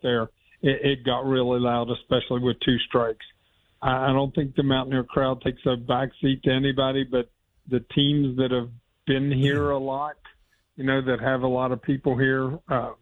there, it got really loud, especially with 2 strikes. I don't think the Mountaineer crowd takes a backseat to anybody, but the teams that have been here a lot, that have a lot of people here,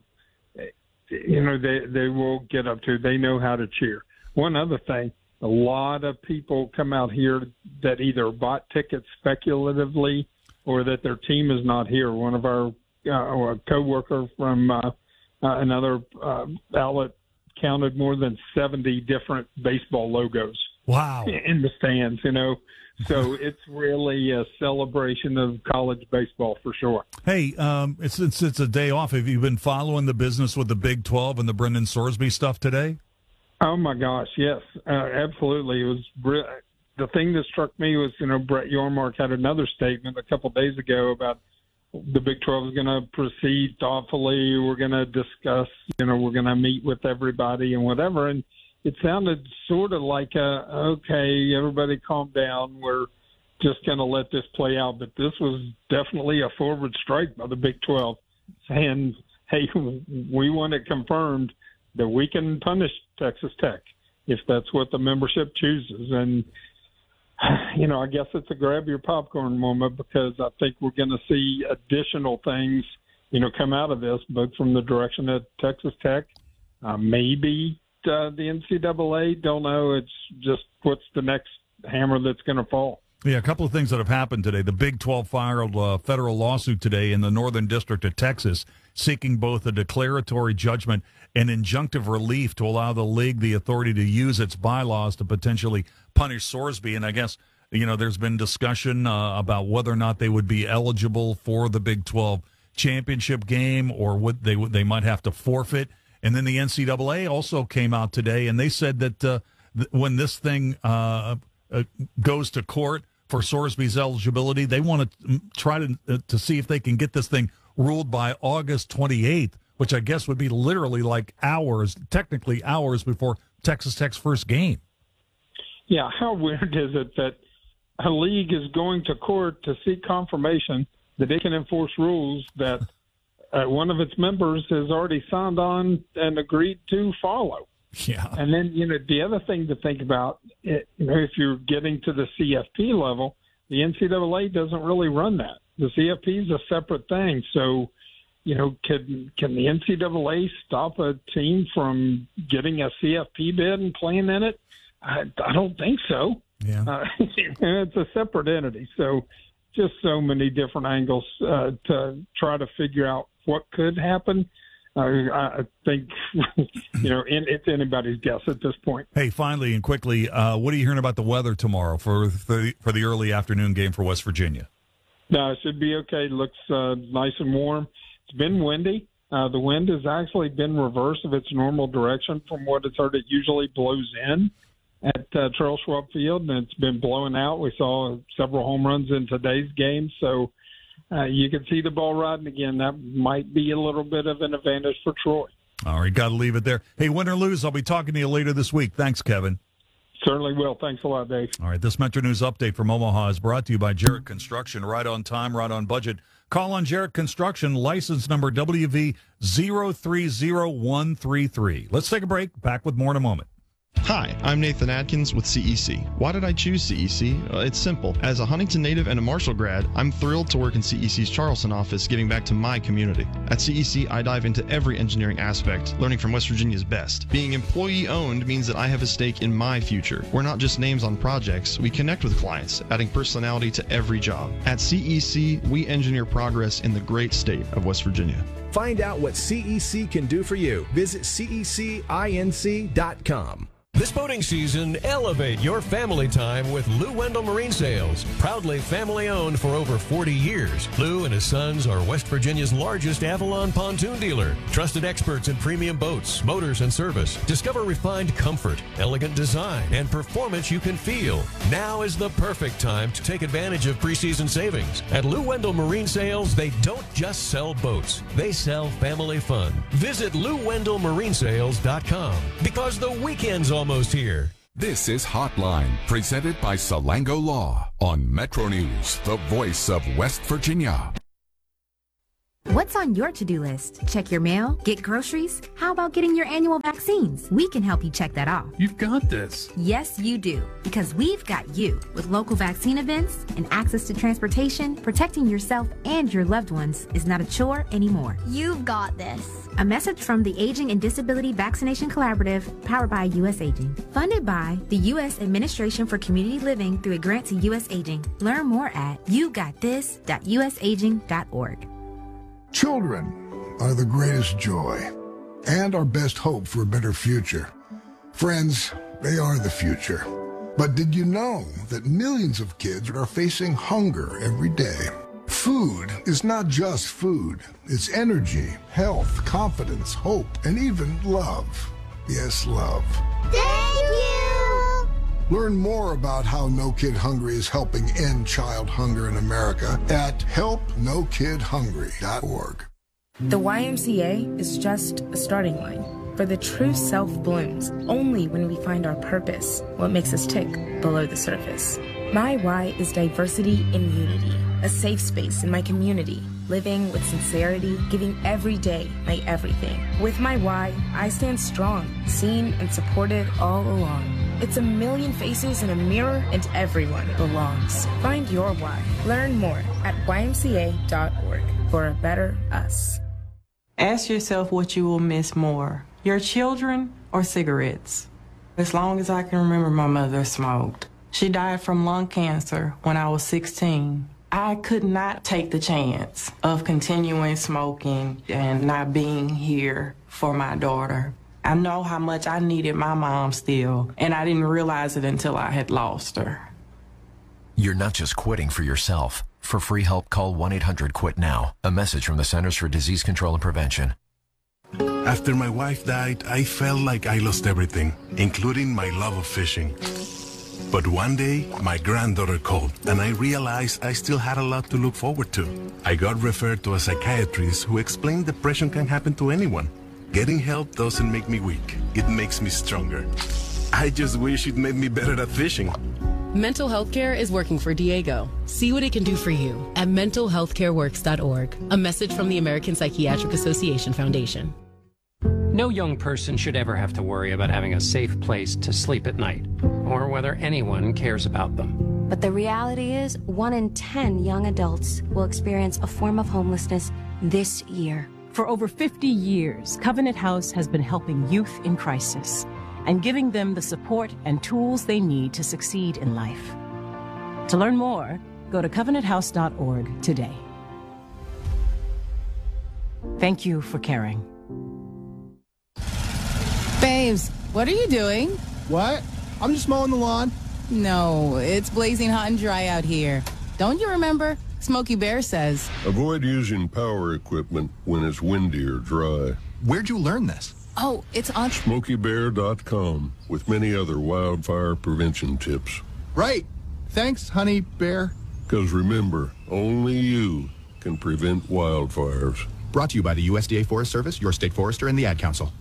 they will get up to. They know how to cheer. One other thing, a lot of people come out here that either bought tickets speculatively or that their team is not here. One of our co-worker from another outlet counted more than 70 different baseball logos. Wow. In the stands, So it's really a celebration of college baseball for sure. Hey, since it's a day off, have you been following the business with the Big 12 and the Brendan Sorsby stuff today? Oh, my gosh, yes, absolutely. It was the thing that struck me was, Brett Yormark had another statement a couple days ago about the Big 12 is going to proceed thoughtfully. We're going to discuss, we're going to meet with everybody and whatever. And it sounded sort of like, okay, everybody calm down. We're just going to let this play out. But this was definitely a forward strike by the Big 12 saying, hey, we want it confirmed that we can punish Texas Tech if that's what the membership chooses. And, I guess it's a grab your popcorn moment because I think we're going to see additional things, come out of this, both from the direction of Texas Tech, maybe the NCAA, don't know. It's just what's the next hammer that's going to fall. Yeah, a couple of things that have happened today. The Big 12 filed a federal lawsuit today in the Northern District of Texas seeking both a declaratory judgment and injunctive relief to allow the league the authority to use its bylaws to potentially punish Sorsby. And I guess, there's been discussion about whether or not they would be eligible for the Big 12 championship game or would they might have to forfeit. And then the NCAA also came out today, and they said that when this thing goes to court for Sorsby's eligibility, they want to try to see if they can get this thing ruled by August 28th, which I guess would be literally technically hours before Texas Tech's first game. Yeah, how weird is it that a league is going to court to seek confirmation that it can enforce rules that one of its members has already signed on and agreed to follow? Yeah. And then, the other thing to think about, if you're getting to the CFP level, the NCAA doesn't really run that. The CFP is a separate thing. So, can the NCAA stop a team from getting a CFP bid and playing in it? I don't think so. Yeah. It's a separate entity. So just so many different angles to try to figure out what could happen. I think, it's anybody's guess at this point. Hey, finally and quickly, what are you hearing about the weather tomorrow for the early afternoon game for West Virginia? No, it should be okay. It looks nice and warm. It's been windy. The wind has actually been reverse of its normal direction from what it's heard. It usually blows in at Charles Schwab Field, and it's been blowing out. We saw several home runs in today's game, so you can see the ball riding again. That might be a little bit of an advantage for Troy. All right, got to leave it there. Hey, win or lose, I'll be talking to you later this week. Thanks, Kevin. Certainly will. Thanks a lot, Dave. All right, this Metro News update from Omaha is brought to you by Jarrett Construction. Right on time, right on budget. Call on Jarrett Construction, license number WV030133. Let's take a break. Back with more in a moment. Hi, I'm Nathan Adkins with CEC. Why did I choose CEC? It's simple. As a Huntington native and a Marshall grad, I'm thrilled to work in CEC's Charleston office, giving back to my community. At CEC, I dive into every engineering aspect, learning from West Virginia's best. Being employee-owned means that I have a stake in my future. We're not just names on projects. We connect with clients, adding personality to every job. At CEC, we engineer progress in the great state of West Virginia. Find out what CEC can do for you. Visit cecinc.com. This boating season, elevate your family time with Lou Wendell Marine Sales. Proudly family-owned for over 40 years, Lou and his sons are West Virginia's largest Avalon pontoon dealer. Trusted experts in premium boats, motors, and service. Discover refined comfort, elegant design, and performance you can feel. Now is the perfect time to take advantage of preseason savings. At Lou Wendell Marine Sales, they don't just sell boats. They sell family fun. Visit LouWendellMarineSales.com because the weekend's almost here. This is Hotline, presented by Salango Law on Metro News, the voice of West Virginia. What's on your to-do list? Check your mail? Get groceries? How about getting your annual vaccines? We can help you check that off. You've got this. Yes, you do. Because we've got you. With local vaccine events and access to transportation, protecting yourself and your loved ones is not a chore anymore. You've got this. A message from the Aging and Disability Vaccination Collaborative, powered by U.S. Aging. Funded by the U.S. Administration for Community Living through a grant to U.S. Aging. Learn more at yougotthis.usaging.org. Children are the greatest joy and our best hope for a better future. Friends, they are the future. But did you know that millions of kids are facing hunger every day? Food is not just food. It's energy, health, confidence, hope, and even love. Yes, love. Thank you! Learn more about how No Kid Hungry is helping end child hunger in America at helpnokidhungry.org. The YMCA is just a starting line, for the true self blooms only when we find our purpose, what makes us tick below the surface. My why is diversity in unity, a safe space in my community, living with sincerity, giving every day my everything. With my why, I stand strong, seen and supported all along. It's a million faces in a mirror, and everyone belongs. Find your why. Learn more at ymca.org for a better us. Ask yourself what you will miss more, your children or cigarettes. As long as I can remember, my mother smoked. She died from lung cancer when I was 16. I could not take the chance of continuing smoking and not being here for my daughter. I know how much I needed my mom still, and I didn't realize it until I had lost her. You're not just quitting for yourself. For free help, call 1-800-QUIT-NOW. A message from the Centers for Disease Control and Prevention. After my wife died, I felt like I lost everything, including my love of fishing. But one day, my granddaughter called, and I realized I still had a lot to look forward to. I got referred to a psychiatrist who explained depression can happen to anyone. Getting help doesn't make me weak. It makes me stronger. I just wish it made me better at fishing. Mental health care is working for Diego. See what it can do for you at mentalhealthcareworks.org. A message from the American Psychiatric Association Foundation. No young person should ever have to worry about having a safe place to sleep at night, or whether anyone cares about them. But the reality is, 1 in 10 young adults will experience a form of homelessness this year. For over 50 years, Covenant House has been helping youth in crisis and giving them the support and tools they need to succeed in life. To learn more, go to covenanthouse.org today. Thank you for caring. Babes, what are you doing? What? I'm just mowing the lawn. No, it's blazing hot and dry out here. Don't you remember? Smokey Bear says, avoid using power equipment when it's windy or dry. Where'd you learn this? oh, it's on SmokeyBear.com with many other wildfire prevention tips. Right. Thanks, Honey Bear. Because remember, only you can prevent wildfires. Brought to you by the USDA Forest Service, your state forester, and the Ad Council.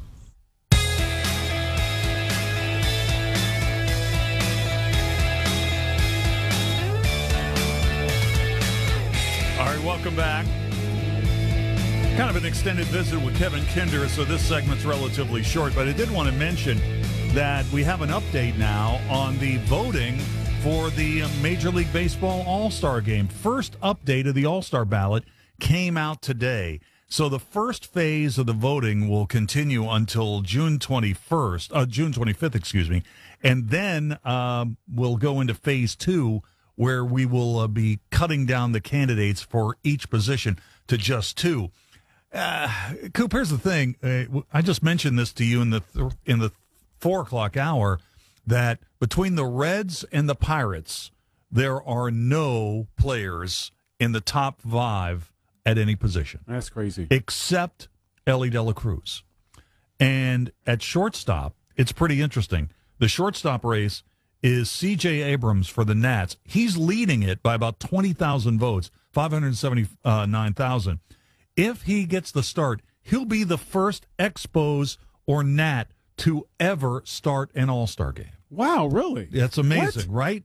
All right, welcome back. Kind of an extended visit with Kevin Kinder, so this segment's relatively short, but I did want to mention that we have an update now on the voting for the Major League Baseball All-Star Game. First update of the All-Star ballot came out today. So the first phase of the voting will continue until June 25th, excuse me. And then we'll go into phase two, where we will be cutting down the candidates for each position to just two. Coop, here's the thing. I just mentioned this to you in the 4 o'clock hour, that between the Reds and the Pirates, there are no players in the top 5 at any position. That's crazy. Except Ellie De La Cruz. And at shortstop, it's pretty interesting. The shortstop race is C.J. Abrams for the Nats. He's leading it by about 20,000 votes, 579,000. If he gets the start, he'll be the first Expos or Nat to ever start an All-Star game. Wow, really? That's amazing, right?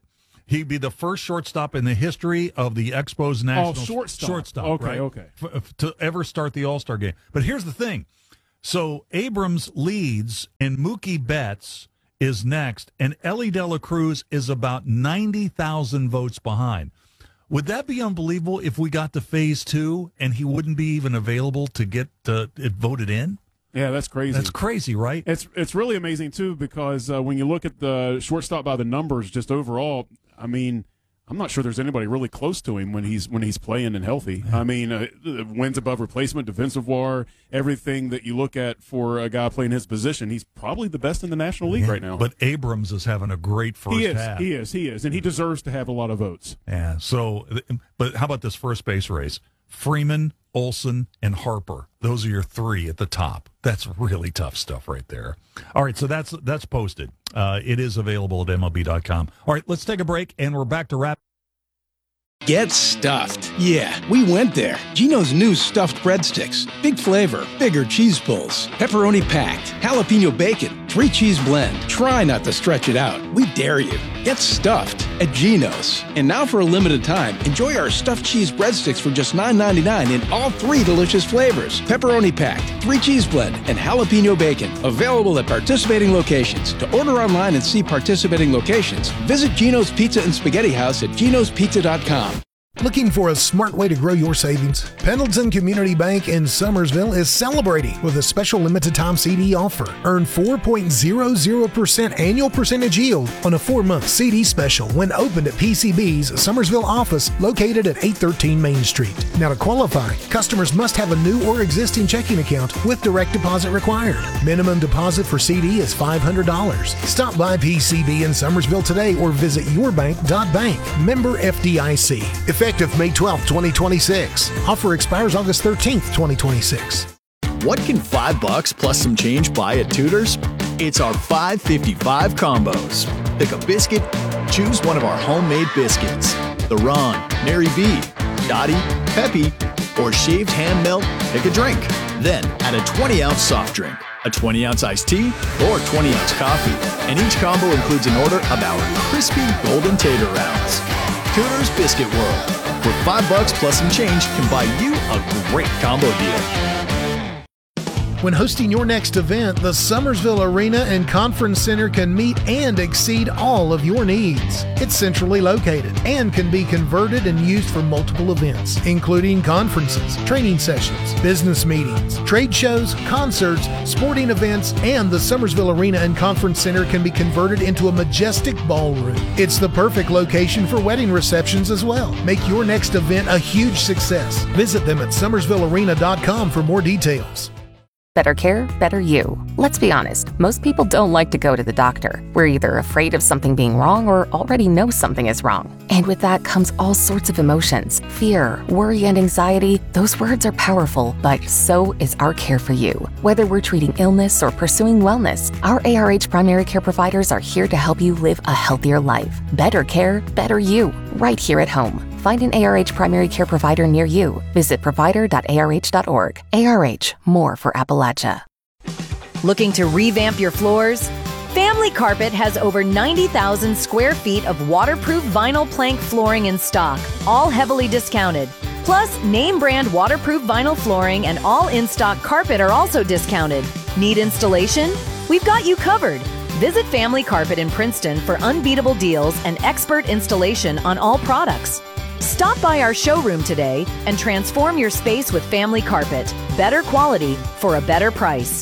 He'd be the first shortstop in the history of the Expos National shortstop. Okay, okay. To ever start the All-Star game. But here's the thing. So Abrams leads, and Mookie Betts is next, and Ellie De La Cruz is about 90,000 votes behind. Would that be unbelievable if we got to phase 2 and he wouldn't be even available to get it voted in? Yeah, that's crazy. That's crazy, right? It's really amazing, too, because when you look at the shortstop by the numbers just overall, I mean, I'm not sure there's anybody really close to him when he's playing and healthy. I mean, wins above replacement, defensive WAR, everything that you look at for a guy playing his position, he's probably the best in the National League right now. But Abrams is having a great first half. He is, and he deserves to have a lot of votes. Yeah. So, but how about this first base race? Freeman, Olsen, and Harper. Those are your 3 at the top. That's really tough stuff right there. All right, so that's posted. It is available at MLB.com. All right, let's take a break, and we're back to wrap. Get stuffed. Yeah, we went there. Geno's new stuffed breadsticks. Big flavor, bigger cheese pulls, pepperoni packed, jalapeno bacon, 3-cheese blend. Try not to stretch it out. We dare you. Get stuffed at Geno's. And now for a limited time, enjoy our stuffed cheese breadsticks for just $9.99 in all 3 delicious flavors. Pepperoni packed, 3-cheese blend, and jalapeno bacon. Available at participating locations. To order online and see participating locations, visit Geno's Pizza and Spaghetti House at genospizza.com. Looking for a smart way to grow your savings? Pendleton Community Bank in Summersville is celebrating with a special limited time CD offer. Earn 4.00% annual percentage yield on a 4-month CD special when opened at PCB's Summersville office located at 813 Main Street. Now to qualify, customers must have a new or existing checking account with direct deposit required. Minimum deposit for CD is $500. Stop by PCB in Summersville today or visit yourbank.bank. Member FDIC. Effective May 12, 2026. Offer expires August 13th, 2026. What can $5 plus some change buy at Tudor's? It's our 555 combos. Pick a biscuit, choose one of our homemade biscuits. The Ron, Mary B, Dottie, Peppy, or shaved hand melt, pick a drink. Then add a 20-ounce soft drink, a 20-ounce iced tea, or 20-ounce coffee. And each combo includes an order of our crispy golden tater rounds. Tudor's Biscuit World. For $5 plus some change can buy you a great combo deal. When hosting your next event, the Summersville Arena and Conference Center can meet and exceed all of your needs. It's centrally located and can be converted and used for multiple events, including conferences, training sessions, business meetings, trade shows, concerts, sporting events, and the Summersville Arena and Conference Center can be converted into a majestic ballroom. It's the perfect location for wedding receptions as well. Make your next event a huge success. Visit them at summersvillearena.com for more details. Better care, better you. Let's be honest, most people don't like to go to the doctor. We're either afraid of something being wrong or already know something is wrong. And with that comes all sorts of emotions. Fear, worry, and anxiety. Those words are powerful, but so is our care for you. Whether we're treating illness or pursuing wellness, our ARH primary care providers are here to help you live a healthier life. Better care, better you, right here at home. Find an ARH primary care provider near you. Visit provider.arh.org. ARH, more for Appalachia. Looking to revamp your floors? Family Carpet has over 90,000 square feet of waterproof vinyl plank flooring in stock, all heavily discounted. Plus, name brand waterproof vinyl flooring and all in-stock carpet are also discounted. Need installation? We've got you covered. Visit Family Carpet in Princeton for unbeatable deals and expert installation on all products. Stop by our showroom today and transform your space with Family Carpet. Better quality for a better price.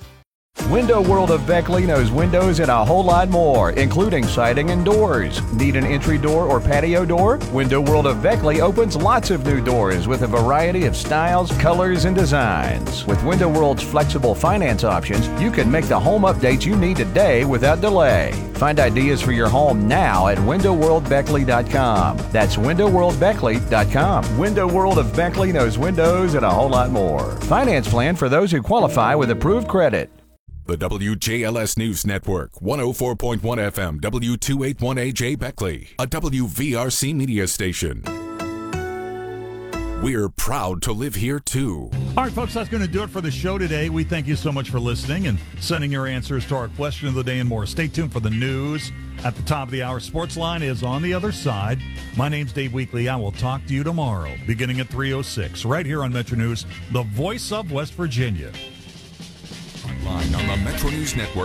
Window World of Beckley knows windows and a whole lot more, including siding and doors. Need an entry door or patio door? Window World of Beckley opens lots of new doors with a variety of styles, colors, and designs. With Window World's flexible finance options, you can make the home updates you need today without delay. Find ideas for your home now at windowworldbeckley.com. That's windowworldbeckley.com. Window World of Beckley knows windows and a whole lot more. Finance plan for those who qualify with approved credit. The WJLS News Network, 104.1 FM, W281AJ Beckley, a WVRC media station. We're proud to live here, too. All right, folks, that's going to do it for the show today. We thank you so much for listening and sending your answers to our question of the day and more. Stay tuned for the news at the top of the hour. Sportsline is on the other side. My name's Dave Weekley. I will talk to you tomorrow, beginning at 3:06, right here on Metro News, the voice of West Virginia. Online on the Metro News Network.